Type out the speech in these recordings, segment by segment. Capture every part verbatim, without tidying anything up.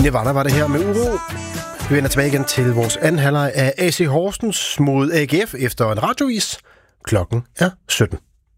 Nirvana var det her med uro. Vi vender tilbage igen til vores anden halvleg af A C Horsens mod A G F efter en radiovis. Klokken er sytten.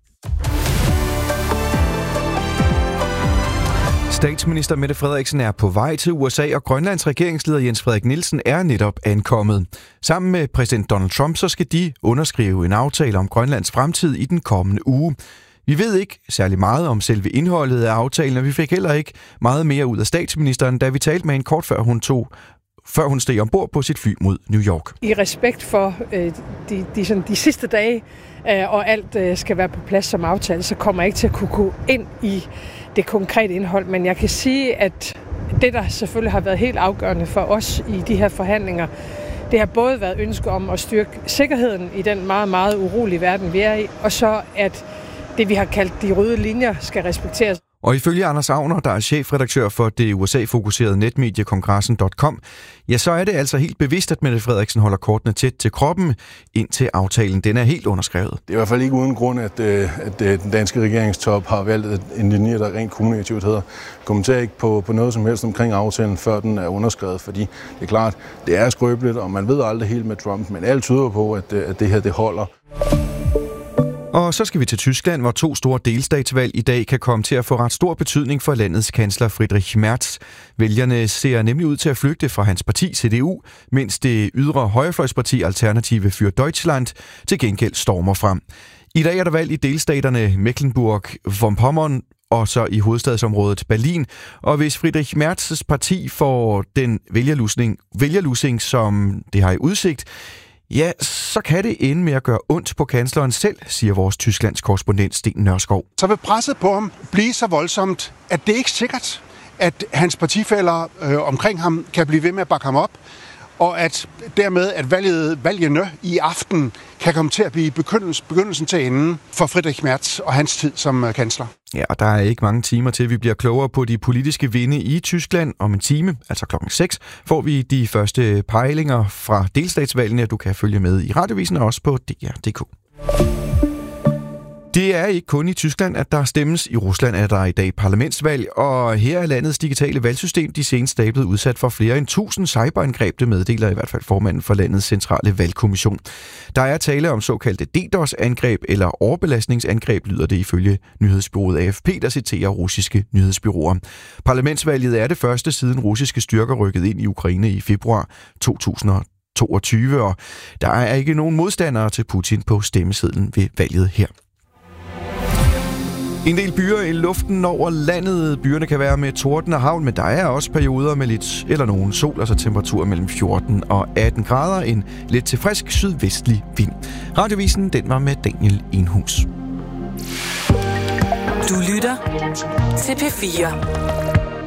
Statsminister Mette Frederiksen er på vej til U S A, og Grønlands regeringsleder Jens Frederik Nielsen er netop ankommet. Sammen med præsident Donald Trump, så skal de underskrive en aftale om Grønlands fremtid i den kommende uge. Vi ved ikke særlig meget om selve indholdet af aftalen, og vi fik heller ikke meget mere ud af statsministeren, da vi talte med hende kort før hun tog før hun steg ombord på sit fly mod New York. I respekt for øh, de, de, sådan, de sidste dage, øh, og alt øh, skal være på plads som aftale, så kommer jeg ikke til at kunne gå ind i det konkrete indhold. Men jeg kan sige, at det, der selvfølgelig har været helt afgørende for os i de her forhandlinger, det har både været ønske om at styrke sikkerheden i den meget, meget urolige verden, vi er i, og så at det, vi har kaldt de røde linjer, skal respekteres. Og ifølge Anders Agner, der er chefredaktør for det U S A-fokuserede netmedie kongressen punktum com, ja, så er det altså helt bevidst, at Mette Frederiksen holder kortene tæt til kroppen, indtil aftalen den er helt underskrevet. Det er i hvert fald ikke uden grund, at, at den danske regeringstop har valgt en linje, der rent kommunikativt hedder. Kommenter ikke på, på noget som helst omkring aftalen, før den er underskrevet, fordi det er klart, det er skrøbeligt, og man ved aldrig helt med Trump, men alt tyder på, at, at det her det holder. Og så skal vi til Tyskland, hvor to store delstatsvalg i dag kan komme til at få ret stor betydning for landets kansler Friedrich Merz. Vælgerne ser nemlig ud til at flygte fra hans parti C D U, mens det ydre højrefløjsparti Alternative für Deutschland til gengæld stormer frem. I dag er der valg i delstaterne Mecklenburg-Vorpommern og så i hovedstadsområdet Berlin. Og hvis Friedrich Merz's parti får den vælgerlusning, vælgerlusing, som det har i udsigt, ja, så kan det ende med at gøre ondt på kansleren selv, siger vores Tysklands korrespondent Sten Nørskov. Så vil presset på ham blive så voldsomt, at det ikke er sikkert, at hans partifæller øh, omkring ham kan blive ved med at bakke ham op, og at dermed, at valget, valgene i aften kan komme til at blive begyndelsen, begyndelsen til enden for Friedrich Merz og hans tid som øh, kansler. Ja, og der er ikke mange timer til, vi bliver klogere på de politiske vinde i Tyskland. Om en time, altså klokken seks, får vi de første pejlinger fra delstatsvalgene. Du kan følge med i radiovisen og også på D R punktum d k. Det er ikke kun i Tyskland, at der stemmes. I Rusland er der i dag parlamentsvalg, og her er landets digitale valgsystem de seneste dage blevet udsat for flere end tusind cyberangreb, det meddeler i hvert fald formanden for landets centrale valgkommission. Der er tale om såkaldte DDoS-angreb eller overbelastningsangreb, lyder det ifølge nyhedsbureauet A F P, der citerer russiske nyhedsbureauer. Parlamentsvalget er det første siden russiske styrker rykkede ind i Ukraine i februar to tusind og toogtyve, og der er ikke nogen modstandere til Putin på stemmesedlen ved valget her. En del byer i luften over landet. Byerne kan være med torden og havl, men der er også perioder med lidt eller nogen sol, altså temperatur mellem fjorten og atten grader. En lidt til frisk sydvestlig vind. Radiovisen, den var med Daniel Enhus. Du lytter til P fire.